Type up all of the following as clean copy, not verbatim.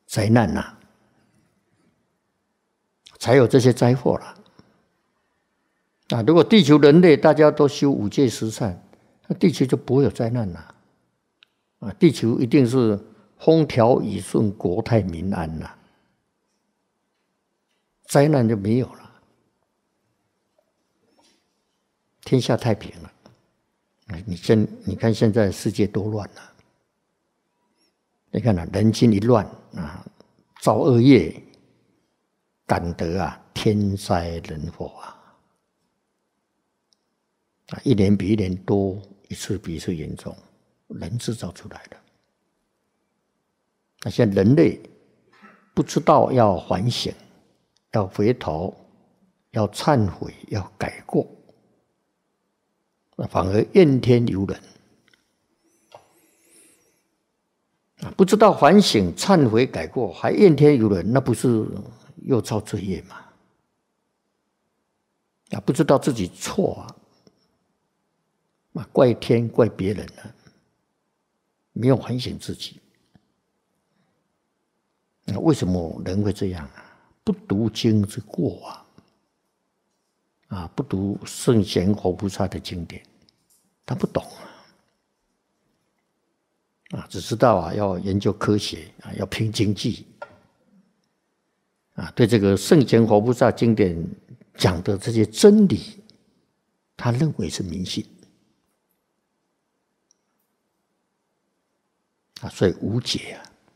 灾难呐，才有这些灾祸了。如果地球人类大家都修五戒十善，那地球就不会有灾难了。地球一定是风调雨顺、国泰民安了，灾难就没有了，天下太平了。你看现在世界多乱了，你看人心一乱造恶业，感得天灾人祸一年比一年多，一次比一次严重，人制造出来的。那现在人类不知道要反省，要回头，要忏悔，要改过，反而怨天尤人。不知道反省、忏悔、改过，还怨天尤人，那不是又造罪业吗？不知道自己错怪天怪别人没有反省自己。为什么人会这样不读经之过不读圣贤活菩萨的经典，他不懂只知道要研究科学要拼经济对这个圣贤活菩萨经典讲的这些真理，他认为是迷信所以无解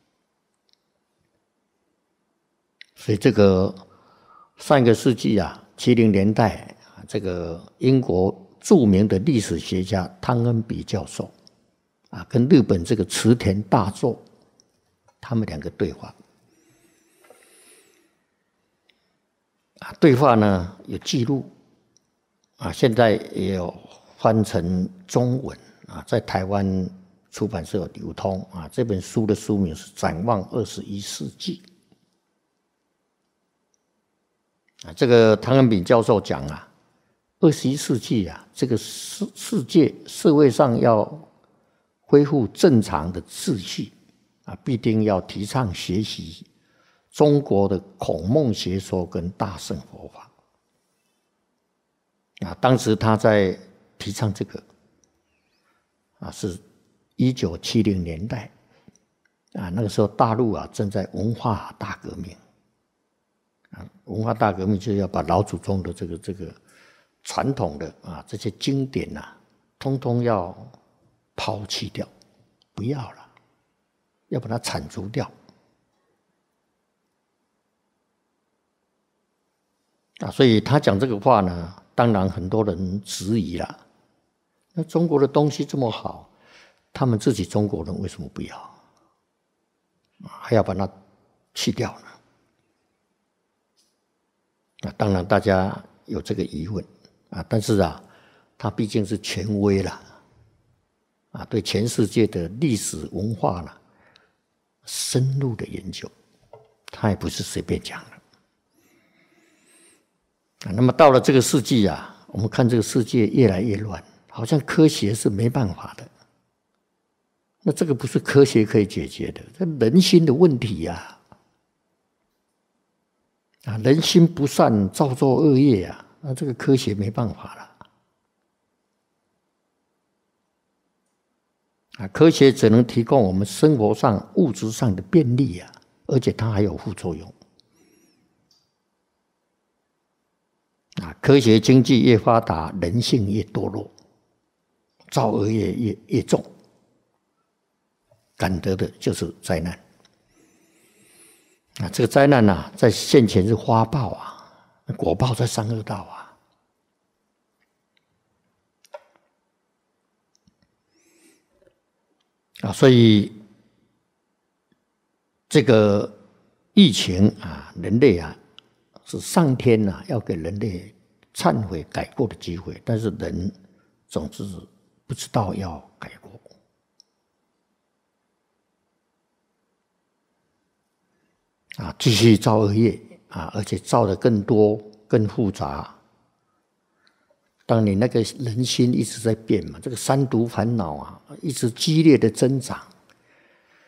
所以这个上一个世纪70年代这个英国著名的历史学家汤恩比教授跟日本这个池田大作他们两个对话对话呢有记录现在也有翻成中文在台湾出版社有流通这本书的书名是《展望21世纪》这个汤恩比教授讲21世纪这个世界社会上要恢复正常的秩序必定要提倡学习中国的孔孟学说跟大乘佛法当时他在提倡这个是1970年代那个时候大陆正在文化大革命文化大革命就是要把老祖宗的这个传统的这些经典通通要抛弃掉，不要了，要把它铲除掉所以他讲这个话呢，当然很多人质疑了。那中国的东西这么好，他们自己中国人为什么不要？还要把它去掉呢？当然大家有这个疑问但是他毕竟是权威了对全世界的历史文化深入的研究，他也不是随便讲的那么到了这个世纪我们看这个世界越来越乱，好像科学是没办法的。那这个不是科学可以解决的，这人心的问题人心不善，造作恶业那这个科学没办法了科学只能提供我们生活上物质上的便利而且它还有副作用科学经济越发达，人性越堕落，造恶业越重，感得的就是灾难这个灾难在现前是花报果报在三恶道所以这个疫情人类是上天要给人类忏悔改过的机会，但是人总是不知道要改过继续造恶业而且造得更多更复杂。当你那个人心一直在变嘛，这个三毒烦恼一直激烈的增长